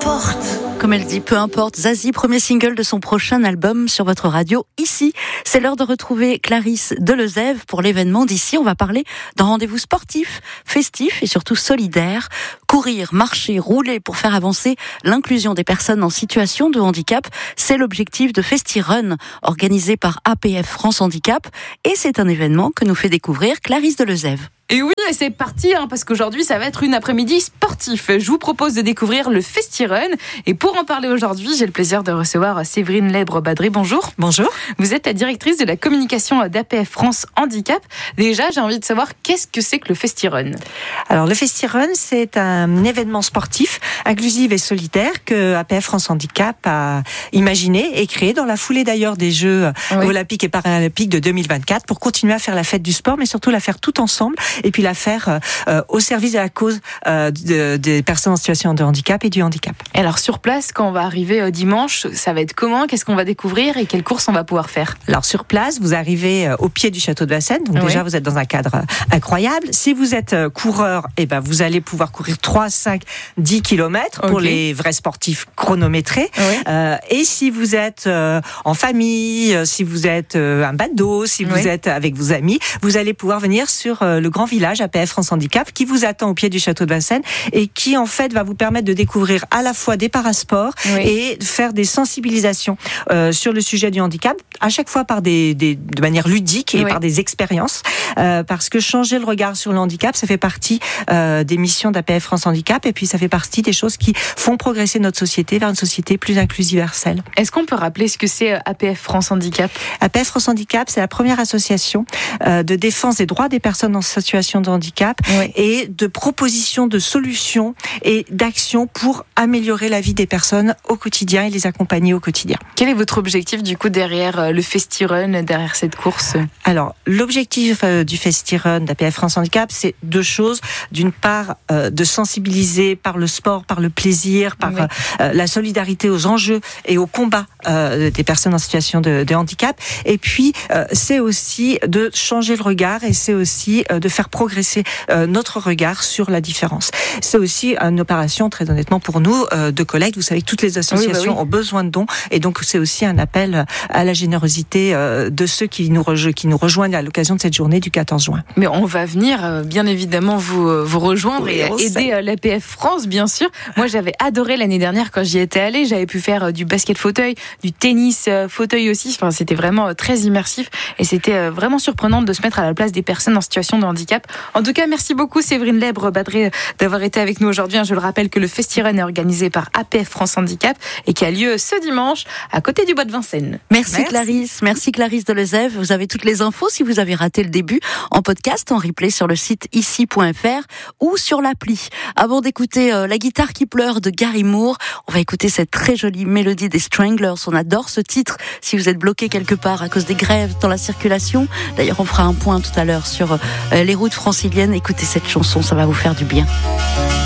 importe. Comme elle dit, peu importe. Zazie, premier single de son prochain album sur votre radio. Ici, c'est l'heure de retrouver Clarisse Delezève pour l'événement d'ici. On va parler d'un rendez-vous sportif, festif et surtout solidaire. Courir, marcher, rouler pour faire avancer l'inclusion des personnes en situation de handicap. C'est l'objectif de FestiRun, organisé par APF France Handicap. Et c'est un événement que nous fait découvrir Clarisse Delezève. Et oui, et c'est parti, parce qu'aujourd'hui, ça va être une après-midi sportif. Je vous propose de découvrir le FestiRun. Et pour en parler aujourd'hui, j'ai le plaisir de recevoir Séverine Lèbre-Badré. Bonjour. Bonjour. Vous êtes la directrice de la communication d'APF France Handicap. Déjà, j'ai envie de savoir, qu'est-ce que c'est que le FestiRun ? Alors, le FestiRun, c'est un événement sportif, inclusif et solidaire que APF France Handicap a imaginé et créé dans la foulée d'ailleurs des Jeux olympiques et paralympiques de 2024 pour continuer à faire la fête du sport, mais surtout la faire tout ensemble et puis la faire au service de la cause des personnes en situation de handicap et du handicap. Et alors sur place, quand on va arriver dimanche, ça va être comment ? Qu'est-ce qu'on va découvrir et quelles courses on va pouvoir faire ? Alors sur place, vous arrivez au pied du château de Vincennes, donc déjà vous êtes dans un cadre incroyable. Si vous êtes coureur, vous allez pouvoir courir 3, 5, 10 km pour les vrais sportifs chronométrés. Et si vous êtes en famille, si vous êtes un bado, si vous êtes avec vos amis, vous allez pouvoir venir sur le grand village APF France Handicap qui vous attend au pied du château de Vincennes et qui en fait va vous permettre de découvrir à la fois des parasports et de faire des sensibilisations sur le sujet du handicap, à chaque fois par de manière ludique et par des expériences, parce que changer le regard sur le handicap, ça fait partie des missions d'APF France Handicap et puis ça fait partie des choses qui font progresser notre société vers une société plus inclusive et universelle. Est-ce qu'on peut rappeler ce que c'est APF France Handicap ? APF France Handicap, c'est la première association de défense des droits des personnes en situation de handicap et de propositions de solutions et d'actions pour améliorer la vie des personnes au quotidien et les accompagner au quotidien. Quel est votre objectif du coup derrière le FestiRun, derrière cette course ? Alors, l'objectif du FestiRun d'APF France Handicap, c'est deux choses. D'une part, de sensibiliser par le sport, par le plaisir, par la solidarité aux enjeux et aux combats des personnes en situation de handicap. Et puis, c'est aussi de changer le regard et c'est aussi de faire progresser notre regard sur la différence. C'est aussi une opération, très honnêtement pour nous, de collecte. Vous savez que toutes les associations ont besoin de dons et donc c'est aussi un appel à la générosité de ceux qui nous rejoignent à l'occasion de cette journée du 14 juin. Mais on va venir bien évidemment vous rejoindre et aider l'APF France, bien sûr. Moi, j'avais adoré l'année dernière quand j'y étais allée. J'avais pu faire du basket fauteuil, du tennis fauteuil aussi. Enfin, c'était vraiment très immersif et c'était vraiment surprenant de se mettre à la place des personnes en situation de handicap. En tout cas, merci beaucoup Séverine Lèbre-Badré d'avoir été avec nous aujourd'hui. Je le rappelle que le FestiRun est organisé par APF France Handicap et qui a lieu ce dimanche à côté du bois de Vincennes. Merci Clarisse. Merci Clarisse Delezève. Vous avez toutes les infos si vous avez raté le début en podcast, en replay sur le site ici.fr ou sur l'appli. Avant d'écouter La guitare qui pleure de Gary Moore, on va écouter cette très jolie mélodie des Stranglers. On adore ce titre si vous êtes bloqué quelque part à cause des grèves dans la circulation. D'ailleurs, on fera un point tout à l'heure sur les routes franciliennes. Écoutez cette chanson, ça va vous faire du bien.